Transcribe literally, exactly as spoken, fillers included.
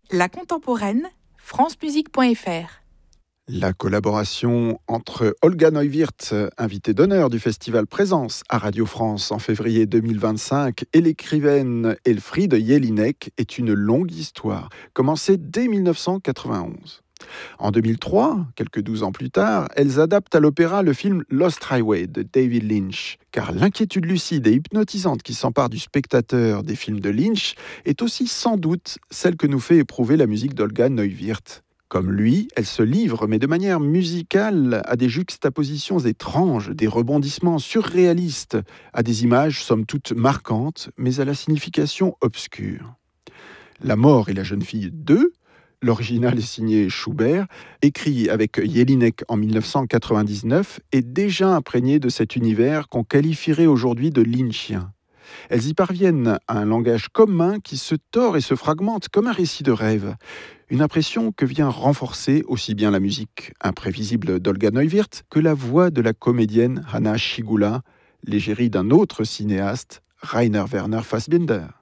La contemporaine, francemusique point f r. La collaboration entre Olga Neuwirth, invitée d'honneur du festival Présence à Radio France en février deux mille vingt-cinq, et l'écrivaine Elfriede Jelinek est une longue histoire, commencée dès mille neuf cent quatre-vingt-onze. En deux mille trois, quelques douze ans plus tard, elles adaptent à l'opéra le film Lost Highway de David Lynch, car l'inquiétude lucide et hypnotisante qui s'empare du spectateur des films de Lynch est aussi sans doute celle que nous fait éprouver la musique d'Olga Neuwirth. Comme lui, elle se livre, mais de manière musicale, à des juxtapositions étranges, des rebondissements surréalistes, à des images somme toute marquantes, mais à la signification obscure. La mort et la jeune fille deux, l'original est signé Schubert, écrit avec Jelinek en mille neuf cent quatre-vingt-dix-neuf, est déjà imprégné de cet univers qu'on qualifierait aujourd'hui de lynchien. Elles y parviennent à un langage commun qui se tord et se fragmente comme un récit de rêve. Une impression que vient renforcer aussi bien la musique imprévisible d'Olga Neuwirth que la voix de la comédienne Hanna Schygulla, l'égérie d'un autre cinéaste, Rainer Werner Fassbinder.